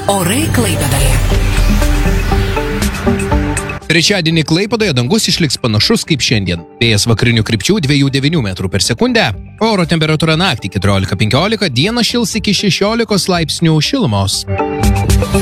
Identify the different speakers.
Speaker 1: Orai Klaipėdoje.
Speaker 2: Trečiadienį Klaipėdoje dangus išliks panašus kaip šiandien. Vėjas vakarinių krypčių 2,9 metrų per sekundę. Oro temperatūra naktį 14-15, dieną šils iki 16 laipsnių šilumos.